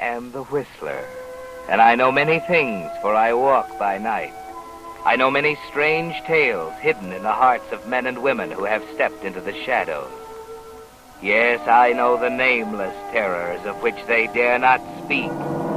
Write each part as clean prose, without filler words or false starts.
am the Whistler, and I know many things, for I walk by night. I know many strange tales hidden in the hearts of men and women who have stepped into the shadows. Yes, I know the nameless terrors of which they dare not speak.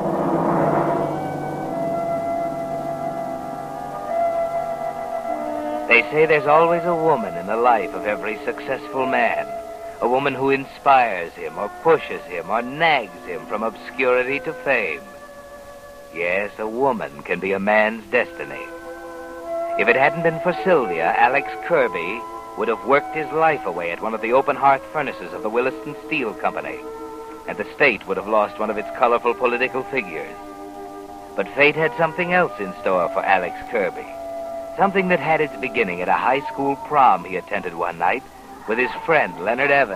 They say there's always a woman in the life of every successful man. A woman who inspires him, or pushes him, or nags him from obscurity to fame. Yes, a woman can be a man's destiny. If it hadn't been for Sylvia, Alex Kirby would have worked his life away at one of the open hearth furnaces of the Williston Steel Company, and the state would have lost one of its colorful political figures. But fate had something else in store for Alex Kirby. Something that had its beginning at a high school prom he attended one night with his friend, Leonard Evans.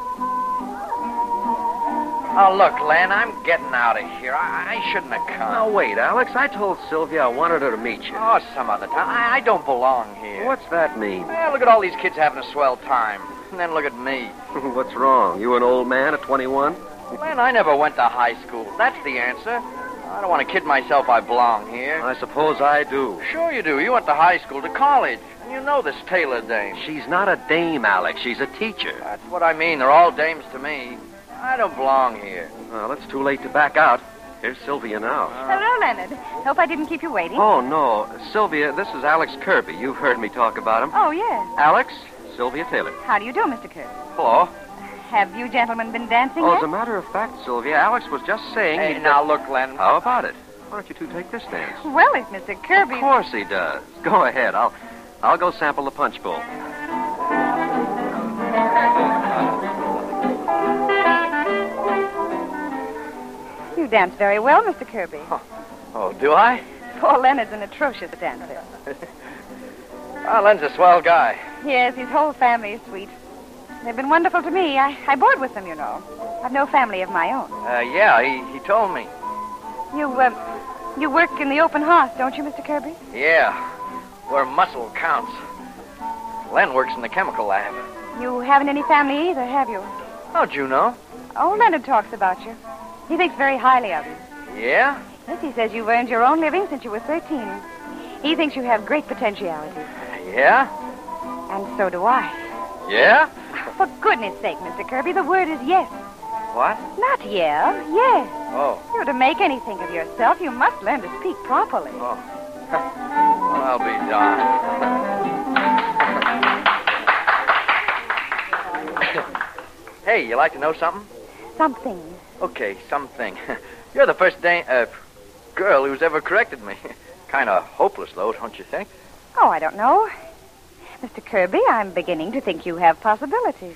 Oh, look, Len, I'm getting out of here. I shouldn't have come. Now, wait, Alex. I told Sylvia I wanted her to meet you. Oh, some other time. I don't belong here. What's that mean? Well, look at all these kids having a swell time. And then look at me. What's wrong? You an old man at 21? Len, I never went to high school. That's the answer. I don't want to kid myself I belong here. I suppose I do. Sure you do. You went to high school, to college. And you know this Taylor dame. She's not a dame, Alex. She's a teacher. That's what I mean. They're all dames to me. I don't belong here. Well, it's too late to back out. Here's Sylvia now. Hello, Leonard. Hope I didn't keep you waiting. Oh, no. Sylvia, this is Alex Kirby. You've heard me talk about him. Oh, yes. Alex, Sylvia Taylor. How do you do, Mr. Kirby? Hello. Have you gentlemen been dancing Oh, yet? as a matter of fact, Sylvia, Alex was just saying... Hey, now look, Len. How about it? Why don't you two take this dance? Well, if Mr. Kirby... Of course he does. Go ahead. I'll go sample the punch bowl. You dance very well, Mr. Kirby. Oh, do I? Poor Leonard's an atrocious dancer. Well, Len's a swell guy. Yes, his whole family is sweet. They've been wonderful to me. I board with them, you know. I've no family of my own. Yeah, he told me. You work in the open hearth, don't you, Mr. Kirby? Yeah, where muscle counts. Len works in the chemical lab. You haven't any family either, have you? How'd you know? Oh, Leonard talks about you. He thinks very highly of you. Yeah? Yes, he says you've earned your own living since you were 13. He thinks you have great potentiality. Yeah? And so do I. Yeah? For goodness sake, Mr. Kirby, the word is yes. What? Not yeah, yes. Oh. You're to make anything of yourself, you must learn to speak properly. Oh. Well, I'll be darned. Hey, you like to know something? Something. Okay, something. You're the first girl who's ever corrected me. Kind of hopeless, though, don't you think? Oh, I don't know. Mr. Kirby, I'm beginning to think you have possibilities.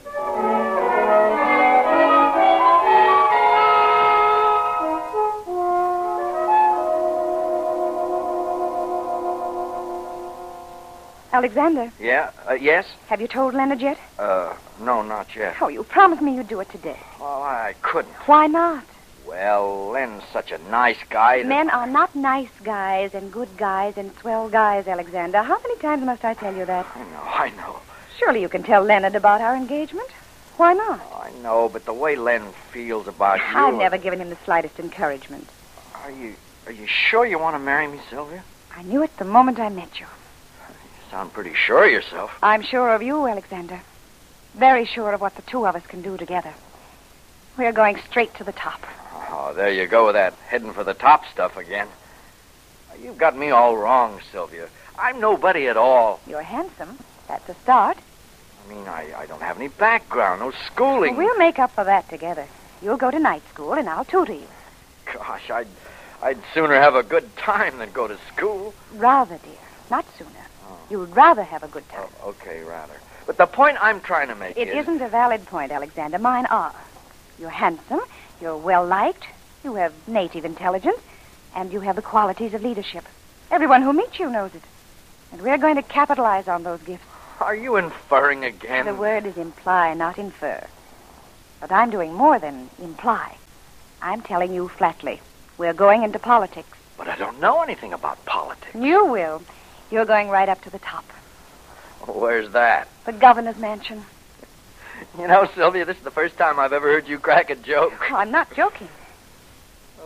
Alexander. Yeah? Yes? Have you told Leonard yet? No, not yet. Oh, you promised me you'd do it today. Well, I couldn't. Why not? Well, Len's such a nice guy. Men are not nice guys and good guys and swell guys, Alexander. How many times must I tell you that? I know. Surely you can tell Leonard about our engagement. Why not? Oh, I know, but the way Len feels about you... I've never given him the slightest encouragement. Are you sure you want to marry me, Sylvia? I knew it the moment I met you. You sound pretty sure of yourself. I'm sure of you, Alexander. Very sure of what the two of us can do together. We're going straight to the top. Oh, there you go with that heading for the top stuff again. You've got me all wrong, Sylvia. I'm nobody at all. You're handsome. That's a start. I mean, I don't have any background, no schooling. Well, we'll make up for that together. You'll go to night school, and I'll tutor you. Gosh, I'd sooner have a good time than go to school. Rather, dear. Not sooner. Oh. You'd rather have a good time. Oh, okay, rather. But the point I'm trying to make is... It isn't a valid point, Alexander. Mine are. You're handsome. You're well-liked. You have native intelligence. And you have the qualities of leadership. Everyone who meets you knows it. And we're going to capitalize on those gifts. Are you inferring again? The word is imply, not infer. But I'm doing more than imply. I'm telling you flatly. We're going into politics. But I don't know anything about politics. You will. You're going right up to the top. Where's that? The governor's mansion. You know, Sylvia, this is the first time I've ever heard you crack a joke. Oh, I'm not joking.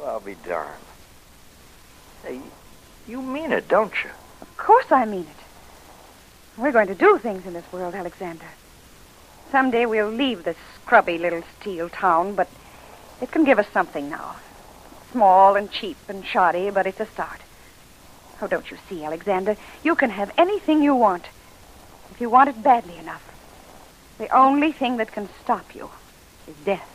Well, I'll be darned. Hey, you mean it, don't you? Of course I mean it. We're going to do things in this world, Alexander. Someday we'll leave this scrubby little steel town, but it can give us something now. Small and cheap and shoddy, but it's a start. Oh, don't you see, Alexander? You can have anything you want, if you want it badly enough. The only thing that can stop you is death.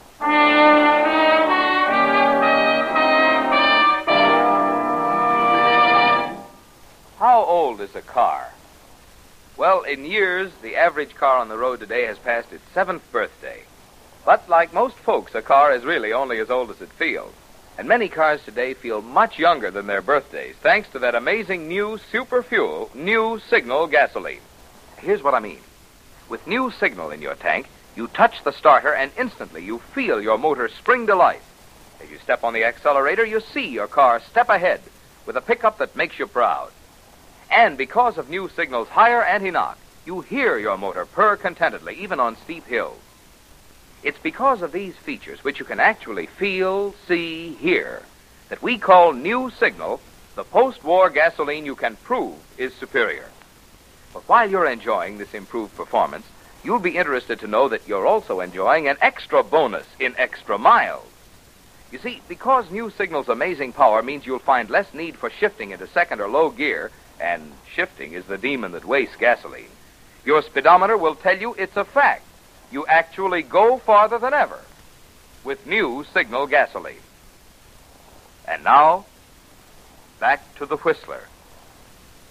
How old is a car? Well, in years, the average car on the road today has passed its 7th birthday. But like most folks, a car is really only as old as it feels. And many cars today feel much younger than their birthdays, thanks to that amazing new super fuel, New Signal gasoline. Here's what I mean. With New Signal in your tank, you touch the starter and instantly you feel your motor spring to life. As you step on the accelerator, you see your car step ahead with a pickup that makes you proud. And because of New Signal's higher anti-knock, you hear your motor purr contentedly, even on steep hills. It's because of these features, which you can actually feel, see, hear, that we call New Signal the post-war gasoline you can prove is superior. But while you're enjoying this improved performance, you'll be interested to know that you're also enjoying an extra bonus in extra miles. You see, because New Signal's amazing power means you'll find less need for shifting into second or low gear, and shifting is the demon that wastes gasoline, your speedometer will tell you it's a fact. You actually go farther than ever with New Signal gasoline. And now, back to the Whistler.